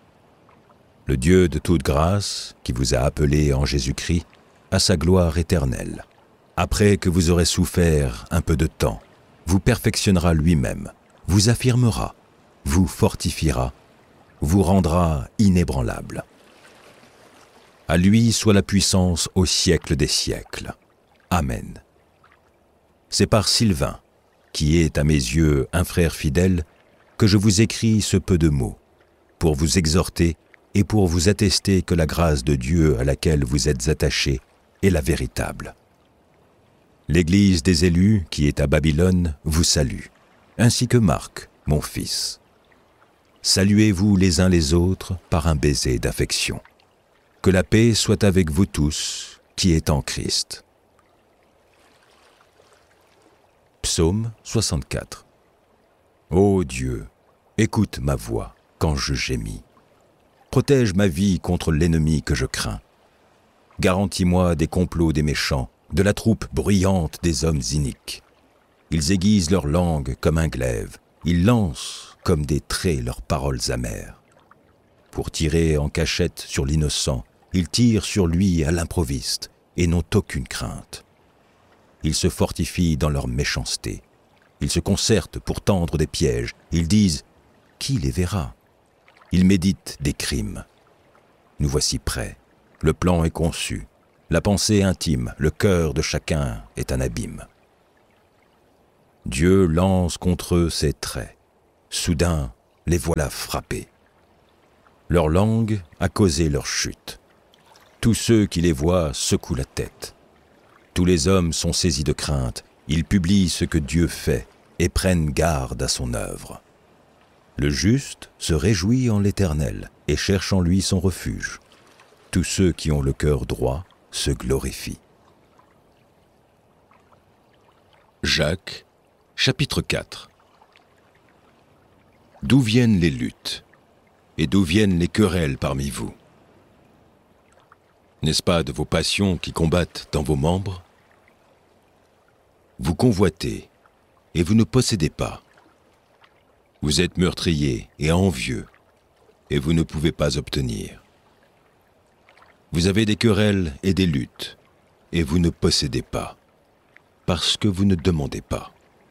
Le Dieu de toute grâce, qui vous a appelés en Jésus-Christ, à sa gloire éternelle, après que vous aurez souffert un peu de temps, vous perfectionnera lui-même, vous affirmera, vous fortifiera, vous rendra inébranlable. À lui soit la puissance au siècle des siècles. Amen. C'est par Sylvain, qui est à mes yeux un frère fidèle, que je vous écris ce peu de mots, pour vous exhorter et pour vous attester que la grâce de Dieu à laquelle vous êtes attachés est la véritable. L'Église des élus, qui est à Babylone, vous salue, ainsi que Marc, mon fils. Saluez-vous les uns les autres par un baiser d'affection. Que la paix soit avec vous tous, qui est en Christ. Psaume soixante-quatre. Ô Dieu, écoute ma voix quand je gémis. Protège ma vie contre l'ennemi que je crains. Garantis-moi des complots des méchants, de la troupe bruyante des hommes iniques. Ils aiguisent leur langue comme un glaive, ils lancent comme des traits leurs paroles amères. Pour tirer en cachette sur l'innocent, ils tirent sur lui à l'improviste et n'ont aucune crainte. Ils se fortifient dans leur méchanceté. Ils se concertent pour tendre des pièges. Ils disent « Qui les verra ?» Ils méditent des crimes. Nous voici prêts. Le plan est conçu. La pensée intime, le cœur de chacun est un abîme. Dieu lance contre eux ses traits. Soudain, les voilà frappés. Leur langue a causé leur chute. Tous ceux qui les voient secouent la tête. Tous les hommes sont saisis de crainte. Ils publient ce que Dieu fait et prennent garde à son œuvre. Le juste se réjouit en l'Éternel et cherche en lui son refuge. Tous ceux qui ont le cœur droit se glorifient. Jacques, chapitre quatre. D'où viennent les luttes et d'où viennent les querelles parmi vous? N'est-ce pas de vos passions qui combattent dans vos membres? Vous convoitez et vous ne possédez pas. Vous êtes meurtrier et envieux et vous ne pouvez pas obtenir. Vous avez des querelles et des luttes et vous ne possédez pas parce que vous ne demandez pas.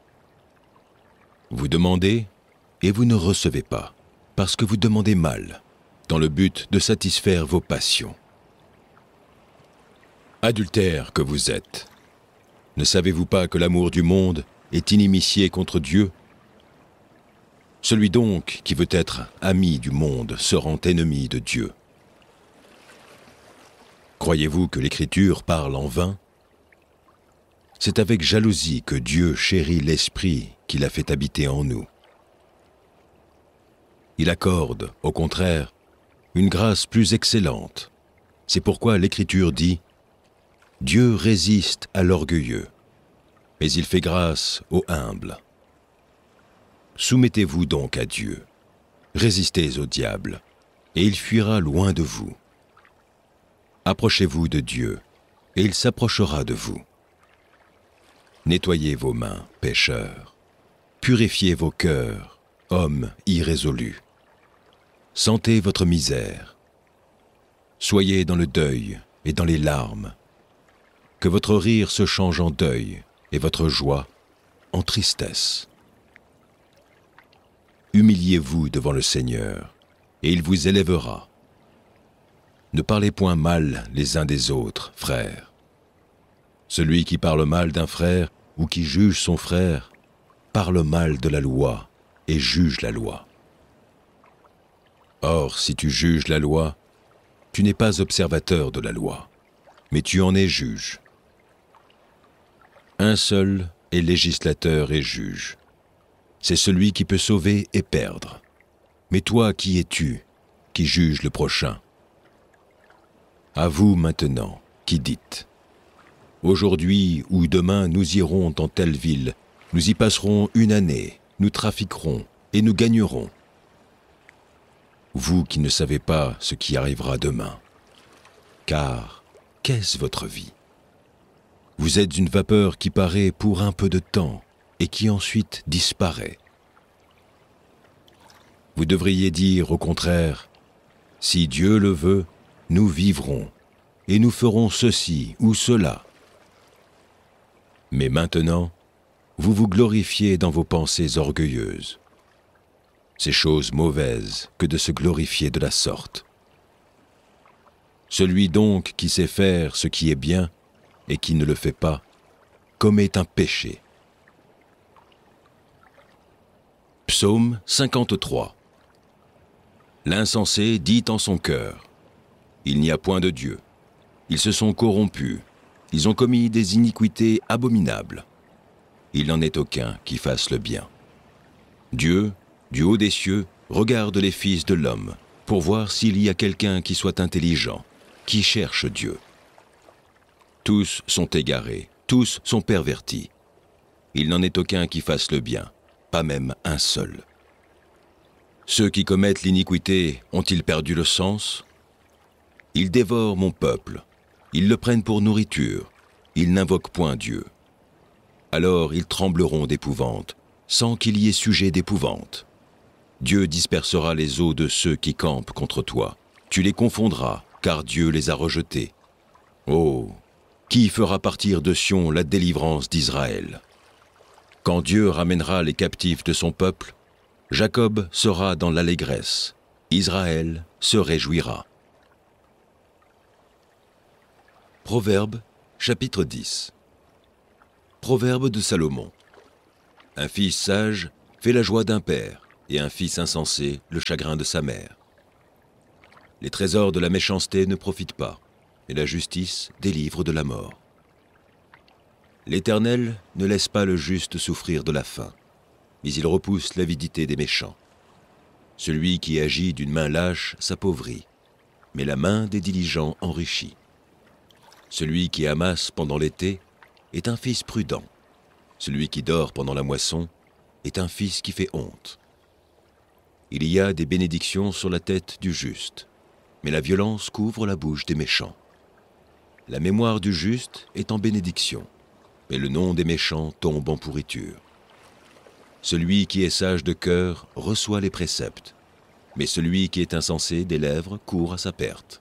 Vous demandez et vous ne recevez pas parce que vous demandez mal dans le but de satisfaire vos passions. Adultères que vous êtes, ne savez-vous pas que l'amour du monde est inimitié contre Dieu? Celui donc qui veut être ami du monde se rend ennemi de Dieu. Croyez-vous que l'Écriture parle en vain? C'est avec jalousie que Dieu chérit l'Esprit qu'il a fait habiter en nous. Il accorde, au contraire, une grâce plus excellente. C'est pourquoi l'Écriture dit « Dieu résiste à l'orgueilleux, mais il fait grâce aux humbles. » Soumettez-vous donc à Dieu, résistez au diable, et il fuira loin de vous. Approchez-vous de Dieu, et il s'approchera de vous. Nettoyez vos mains, pécheurs. Purifiez vos cœurs, hommes irrésolus. Sentez votre misère. Soyez dans le deuil et dans les larmes. Que votre rire se change en deuil et votre joie en tristesse. Humiliez-vous devant le Seigneur, et il vous élèvera. Ne parlez point mal les uns des autres, frères. Celui qui parle mal d'un frère ou qui juge son frère, parle mal de la loi et juge la loi. Or, si tu juges la loi, tu n'es pas observateur de la loi, mais tu en es juge. Un seul est législateur et juge. C'est celui qui peut sauver et perdre. Mais toi, qui es-tu, qui juge le prochain? À vous maintenant, qui dites: aujourd'hui ou demain nous irons dans telle ville, nous y passerons une année, nous trafiquerons et nous gagnerons. Vous qui ne savez pas ce qui arrivera demain. Car qu'est-ce votre vie? Vous êtes une vapeur qui paraît pour un peu de temps et qui ensuite disparaît. Vous devriez dire au contraire: si Dieu le veut, nous vivrons et nous ferons ceci ou cela. Mais maintenant, vous vous glorifiez dans vos pensées orgueilleuses. C'est chose mauvaise que de se glorifier de la sorte. Celui donc qui sait faire ce qui est bien et qui ne le fait pas, commet un péché. Psaume cinquante-trois. L'insensé dit en son cœur: il n'y a point de Dieu. Ils se sont corrompus, ils ont commis des iniquités abominables. Il n'en est aucun qui fasse le bien. Dieu, du haut des cieux, regarde les fils de l'homme, pour voir s'il y a quelqu'un qui soit intelligent, qui cherche Dieu. Tous sont égarés, tous sont pervertis. Il n'en est aucun qui fasse le bien, pas même un seul. Ceux qui commettent l'iniquité ont-ils perdu le sens? Ils dévorent mon peuple, ils le prennent pour nourriture, ils n'invoquent point Dieu. Alors ils trembleront d'épouvante, sans qu'il y ait sujet d'épouvante. Dieu dispersera les eaux de ceux qui campent contre toi. Tu les confondras, car Dieu les a rejetés. Oh, qui fera partir de Sion la délivrance d'Israël? Quand Dieu ramènera les captifs de son peuple, Jacob sera dans l'allégresse, Israël se réjouira. Proverbe, chapitre dix. Proverbe de Salomon. Un fils sage fait la joie d'un père, et un fils insensé le chagrin de sa mère. Les trésors de la méchanceté ne profitent pas, et la justice délivre de la mort. L'Éternel ne laisse pas le juste souffrir de la faim, mais il repousse l'avidité des méchants. Celui qui agit d'une main lâche s'appauvrit, mais la main des diligents enrichit. Celui qui amasse pendant l'été est un fils prudent. Celui qui dort pendant la moisson est un fils qui fait honte. Il y a des bénédictions sur la tête du juste, mais la violence couvre la bouche des méchants. La mémoire du juste est en bénédiction, mais le nom des méchants tombe en pourriture. Celui qui est sage de cœur reçoit les préceptes, mais celui qui est insensé des lèvres court à sa perte.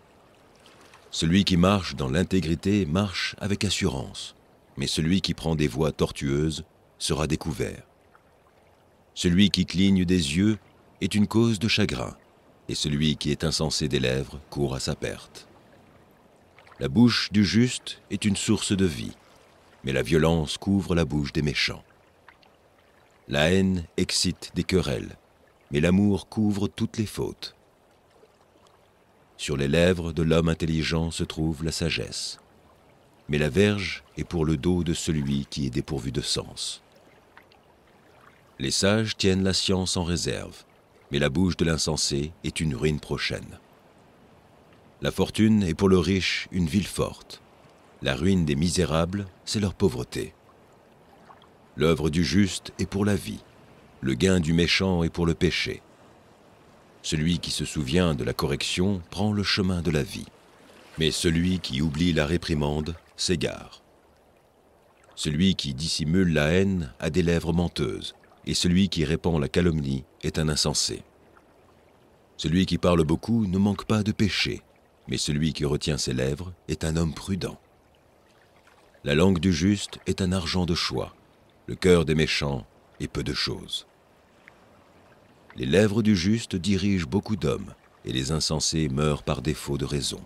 Celui qui marche dans l'intégrité marche avec assurance, mais celui qui prend des voies tortueuses sera découvert. Celui qui cligne des yeux est une cause de chagrin, et celui qui est insensé des lèvres court à sa perte. La bouche du juste est une source de vie, mais la violence couvre la bouche des méchants. La haine excite des querelles, mais l'amour couvre toutes les fautes. Sur les lèvres de l'homme intelligent se trouve la sagesse, mais la verge est pour le dos de celui qui est dépourvu de sens. Les sages tiennent la science en réserve, mais la bouche de l'insensé est une ruine prochaine. La fortune est pour le riche une ville forte. La ruine des misérables, c'est leur pauvreté. L'œuvre du juste est pour la vie. Le gain du méchant est pour le péché. Celui qui se souvient de la correction prend le chemin de la vie, mais celui qui oublie la réprimande s'égare. Celui qui dissimule la haine a des lèvres menteuses, et celui qui répand la calomnie est un insensé. Celui qui parle beaucoup ne manque pas de péché, mais celui qui retient ses lèvres est un homme prudent. La langue du juste est un argent de choix, le cœur des méchants est peu de choses. Les lèvres du juste dirigent beaucoup d'hommes, et les insensés meurent par défaut de raison.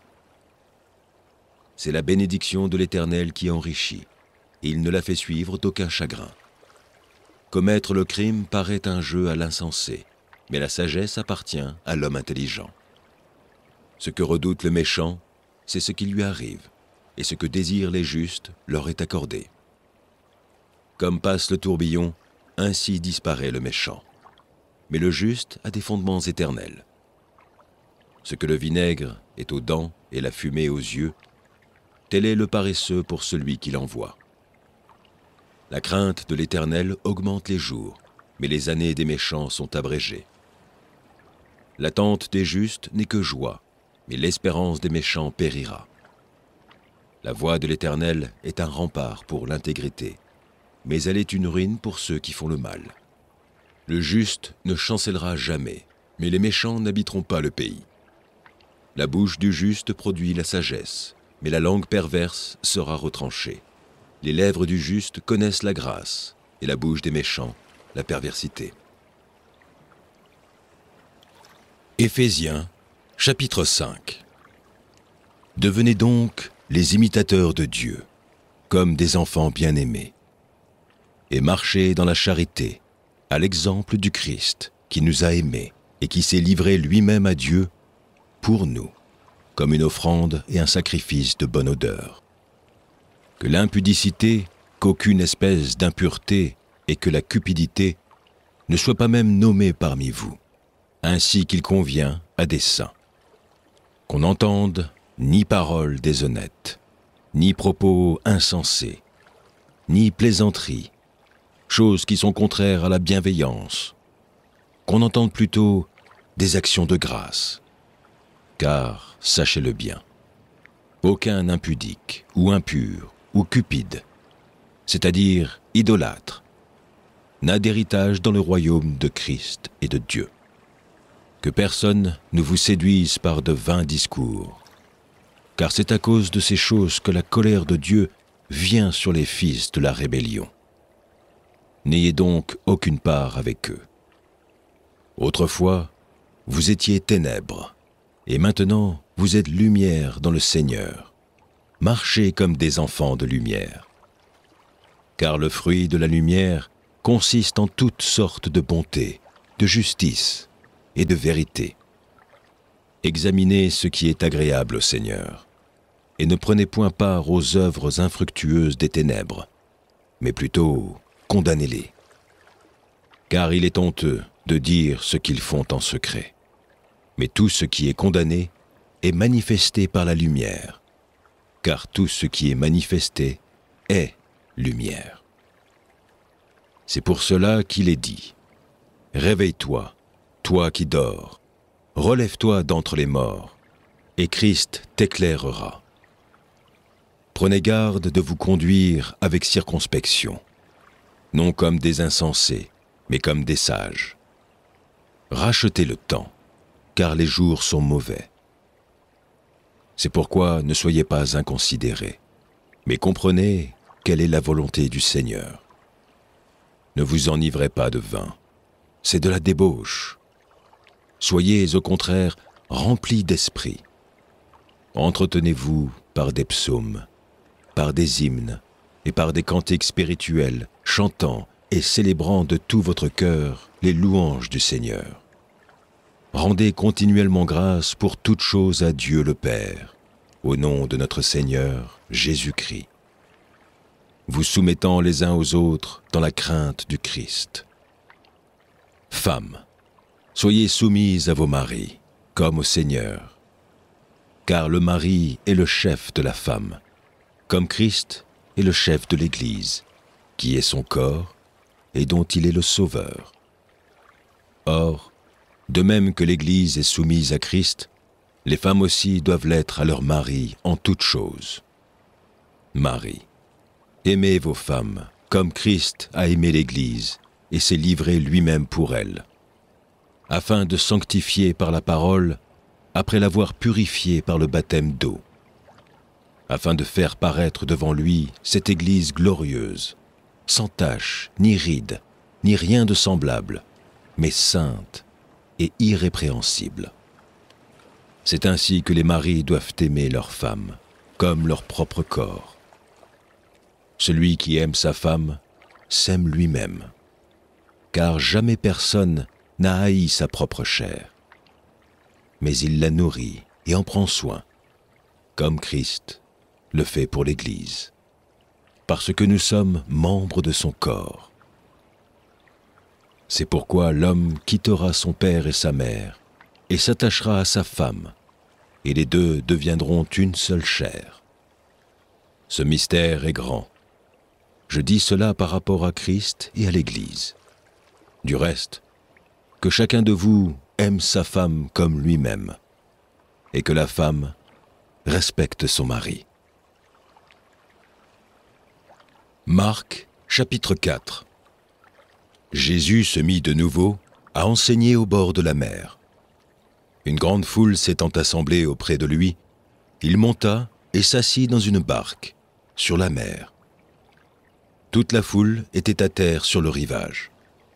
C'est la bénédiction de l'Éternel qui enrichit, et il ne la fait suivre d'aucun chagrin. Commettre le crime paraît un jeu à l'insensé, mais la sagesse appartient à l'homme intelligent. Ce que redoute le méchant, c'est ce qui lui arrive, et ce que désirent les justes leur est accordé. Comme passe le tourbillon, ainsi disparaît le méchant. Mais le juste a des fondements éternels. Ce que le vinaigre est aux dents et la fumée aux yeux, tel est le paresseux pour celui qui l'envoie. La crainte de l'Éternel augmente les jours, mais les années des méchants sont abrégées. L'attente des justes n'est que joie, mais l'espérance des méchants périra. La voie de l'Éternel est un rempart pour l'intégrité, mais elle est une ruine pour ceux qui font le mal. Le juste ne chancellera jamais, mais les méchants n'habiteront pas le pays. La bouche du juste produit la sagesse, mais la langue perverse sera retranchée. Les lèvres du juste connaissent la grâce, et la bouche des méchants, la perversité. Éphésiens, chapitre cinq. Devenez donc les imitateurs de Dieu, comme des enfants bien-aimés, et marchez dans la charité, à l'exemple du Christ, qui nous a aimés et qui s'est livré lui-même à Dieu pour nous, comme une offrande et un sacrifice de bonne odeur. Que l'impudicité, qu'aucune espèce d'impureté et que la cupidité ne soient pas même nommées parmi vous, ainsi qu'il convient à des saints. Qu'on n'entende ni paroles déshonnêtes, ni propos insensés, ni plaisanteries, choses qui sont contraires à la bienveillance, qu'on entende plutôt des actions de grâce. Car, sachez-le bien, aucun impudique ou impur ou cupide, c'est-à-dire idolâtre, n'a d'héritage dans le royaume de Christ et de Dieu. Que personne ne vous séduise par de vains discours, car c'est à cause de ces choses que la colère de Dieu vient sur les fils de la rébellion. N'ayez donc aucune part avec eux. Autrefois, vous étiez ténèbres, et maintenant vous êtes lumière dans le Seigneur. Marchez comme des enfants de lumière. Car le fruit de la lumière consiste en toutes sortes de bonté, de justice et de vérité. Examinez ce qui est agréable au Seigneur, et ne prenez point part aux œuvres infructueuses des ténèbres, mais plutôt condamnez-les. Car il est honteux de dire ce qu'ils font en secret. Mais tout ce qui est condamné est manifesté par la lumière, car tout ce qui est manifesté est lumière. C'est pour cela qu'il est dit : réveille-toi, toi qui dors, relève-toi d'entre les morts, et Christ t'éclairera. Prenez garde de vous conduire avec circonspection, non comme des insensés, mais comme des sages. Rachetez le temps, car les jours sont mauvais. C'est pourquoi ne soyez pas inconsidérés, mais comprenez quelle est la volonté du Seigneur. Ne vous enivrez pas de vin, c'est de la débauche. Soyez au contraire remplis d'esprit. Entretenez-vous par des psaumes, par des hymnes et par des cantiques spirituels, chantant et célébrant de tout votre cœur les louanges du Seigneur. Rendez continuellement grâce pour toutes choses à Dieu le Père, au nom de notre Seigneur Jésus-Christ, vous soumettant les uns aux autres dans la crainte du Christ. Femmes, soyez soumises à vos maris, comme au Seigneur, car le mari est le chef de la femme, comme Christ est le chef de l'Église, qui est son corps et dont il est le Sauveur. Or, de même que l'Église est soumise à Christ, les femmes aussi doivent l'être à leur mari en toutes choses. Marie, aimez vos femmes comme Christ a aimé l'Église et s'est livré lui-même pour elle, afin de sanctifier par la parole, après l'avoir purifiée par le baptême d'eau, afin de faire paraître devant lui cette Église glorieuse, sans tache, ni ride, ni rien de semblable, mais sainte et irrépréhensible. C'est ainsi que les maris doivent aimer leurs femmes, comme leur propre corps. Celui qui aime sa femme s'aime lui-même, car jamais personne n'a haï sa propre chair, mais il la nourrit et en prend soin, comme Christ le fait pour l'Église, parce que nous sommes membres de son corps. C'est pourquoi l'homme quittera son père et sa mère, et s'attachera à sa femme, et les deux deviendront une seule chair. Ce mystère est grand. Je dis cela par rapport à Christ et à l'Église. Du reste, que chacun de vous aime sa femme comme lui-même, et que la femme respecte son mari. Marc, chapitre quatre. Jésus se mit de nouveau à enseigner au bord de la mer. Une grande foule s'étant assemblée auprès de lui, il monta et s'assit dans une barque, sur la mer. Toute la foule était à terre sur le rivage.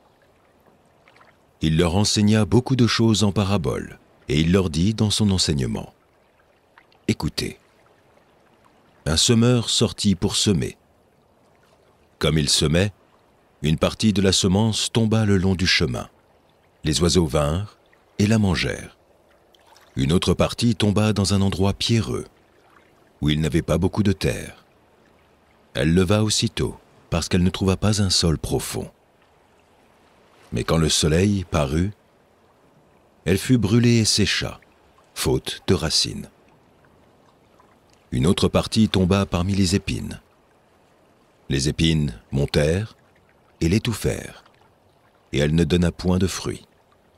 Il leur enseigna beaucoup de choses en paraboles, et il leur dit dans son enseignement : « Écoutez, un semeur sortit pour semer. Comme il semait, une partie de la semence tomba le long du chemin. Les oiseaux vinrent et la mangèrent. Une autre partie tomba dans un endroit pierreux, où il n'avait pas beaucoup de terre. Elle leva aussitôt, parce qu'elle ne trouva pas un sol profond. Mais quand le soleil parut, elle fut brûlée et sécha, faute de racines. Une autre partie tomba parmi les épines. Les épines montèrent et l'étouffèrent, et elle ne donna point de fruits.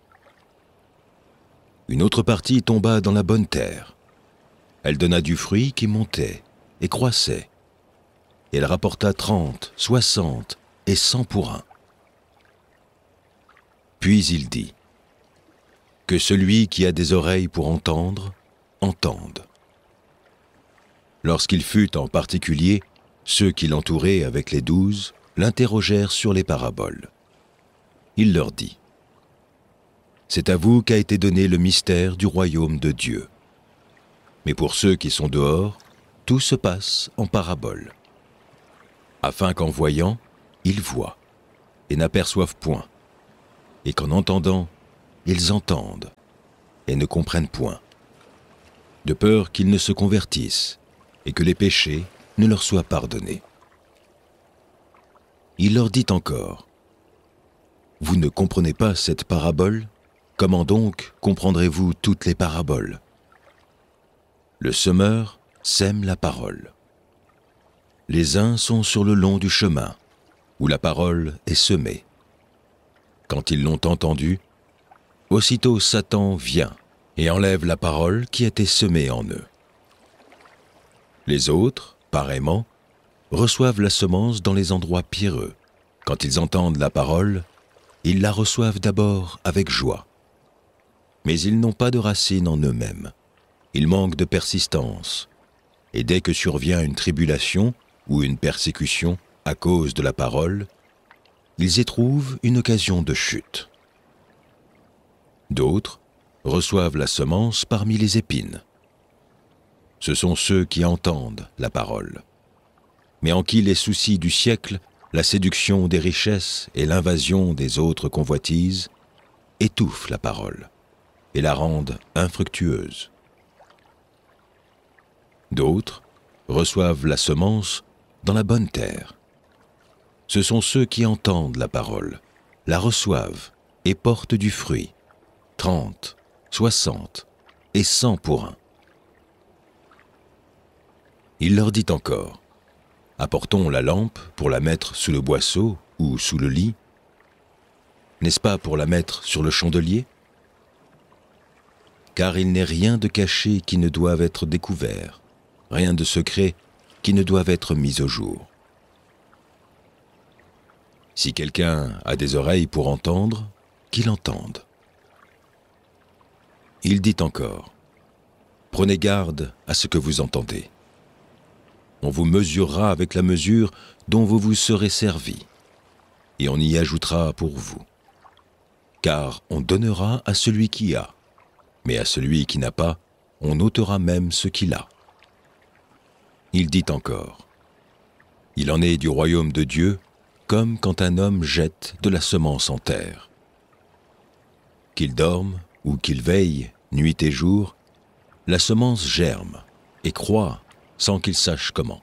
Une autre partie tomba dans la bonne terre. Elle donna du fruit qui montait et croissait, et elle rapporta trente, soixante et cent pour un. Puis il dit : « Que celui qui a des oreilles pour entendre, entende. » Lorsqu'il fut en particulier, ceux qui l'entouraient avec les douze l'interrogèrent sur les paraboles. Il leur dit : « C'est à vous qu'a été donné le mystère du royaume de Dieu. Mais pour ceux qui sont dehors, tout se passe en paraboles, afin qu'en voyant, ils voient et n'aperçoivent point, et qu'en entendant, ils entendent et ne comprennent point, de peur qu'ils ne se convertissent et que les péchés ne leur soient pardonnés. Il leur dit encore, « Vous ne comprenez pas cette parabole? Comment donc comprendrez-vous toutes les paraboles? Le semeur sème la parole. Les uns sont sur le long du chemin, où la parole est semée. Quand ils l'ont entendue, aussitôt Satan vient et enlève la parole qui était semée en eux. Les autres, pareillement, reçoivent la semence dans les endroits pierreux. Quand ils entendent la parole, ils la reçoivent d'abord avec joie. Mais ils n'ont pas de racine en eux-mêmes. Ils manquent de persistance. Et dès que survient une tribulation ou une persécution à cause de la parole, ils éprouvent une occasion de chute. D'autres reçoivent la semence parmi les épines. Ce sont ceux qui entendent la parole, mais en qui les soucis du siècle, la séduction des richesses et l'invasion des autres convoitises étouffent la parole et la rendent infructueuse. D'autres reçoivent la semence dans la bonne terre. Ce sont ceux qui entendent la parole, la reçoivent et portent du fruit, trente, soixante et cent pour un. Il leur dit encore, « Apportons la lampe pour la mettre sous le boisseau ou sous le lit. N'est-ce pas pour la mettre sur le chandelier? Car il n'est rien de caché qui ne doive être découvert, rien de secret qui ne doive être mis au jour. Si quelqu'un a des oreilles pour entendre, qu'il entende. » Il dit encore, « Prenez garde à ce que vous entendez. On vous mesurera avec la mesure dont vous vous serez servi, et on y ajoutera pour vous. Car on donnera à celui qui a, mais à celui qui n'a pas, on ôtera même ce qu'il a. » Il dit encore, « Il en est du royaume de Dieu, comme quand un homme jette de la semence en terre. Qu'il dorme ou qu'il veille, nuit et jour, la semence germe et croît sans qu'il sache comment.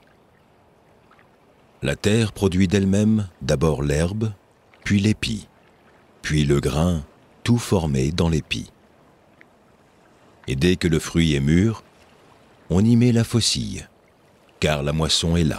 La terre produit d'elle-même d'abord l'herbe, puis l'épi, puis le grain, tout formé dans l'épi. Et dès que le fruit est mûr, on y met la faucille, car la moisson est là. »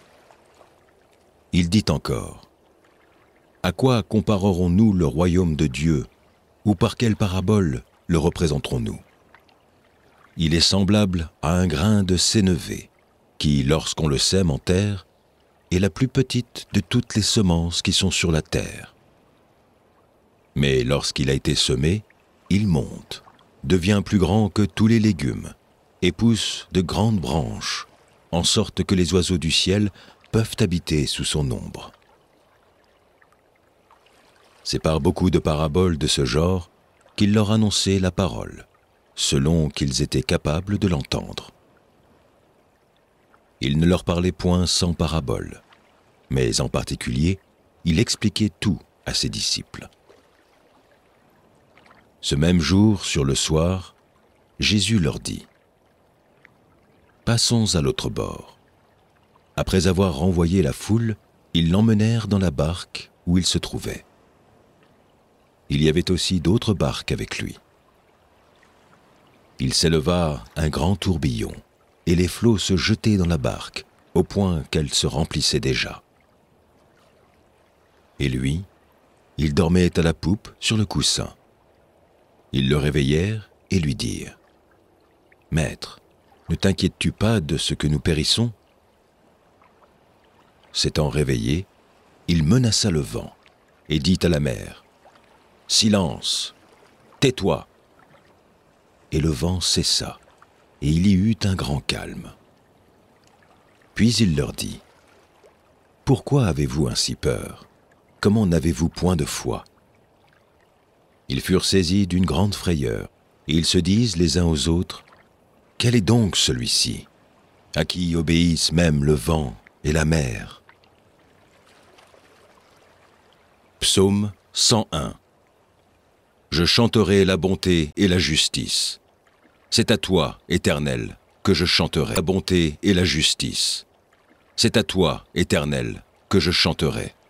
Il dit encore, « À quoi comparerons-nous le royaume de Dieu, ou par quelle parabole le représenterons-nous? Il est semblable à un grain de sénévé, qui, lorsqu'on le sème en terre, est la plus petite de toutes les semences qui sont sur la terre. Mais lorsqu'il a été semé, il monte, devient plus grand que tous les légumes, et pousse de grandes branches, en sorte que les oiseaux du ciel peuvent habiter sous son ombre. » C'est par beaucoup de paraboles de ce genre qu'il leur annonçait la parole, selon qu'ils étaient capables de l'entendre. Il ne leur parlait point sans parabole, mais en particulier, il expliquait tout à ses disciples. Ce même jour, sur le soir, Jésus leur dit, « Passons à l'autre bord. » Après avoir renvoyé la foule, ils l'emmenèrent dans la barque où il se trouvait. Il y avait aussi d'autres barques avec lui. Il s'éleva un grand tourbillon, et les flots se jetaient dans la barque, au point qu'elle se remplissait déjà. Et lui, il dormait à la poupe sur le coussin. Ils le réveillèrent et lui dirent, « Maître, ne t'inquiètes-tu pas de ce que nous périssons ?» S'étant réveillé, il menaça le vent et dit à la mer, « Silence, tais-toi !» Et le vent cessa, et il y eut un grand calme. Puis il leur dit, « Pourquoi avez-vous ainsi peur? Comment n'avez-vous point de foi ?» Ils furent saisis d'une grande frayeur, et ils se disent les uns aux autres, « Quel est donc celui-ci, à qui obéissent même le vent et la mer ?» Psaume cent un. Je chanterai la bonté et la justice. C'est à toi, Éternel, que je chanterai la bonté et la justice. C'est à toi, Éternel, que je chanterai.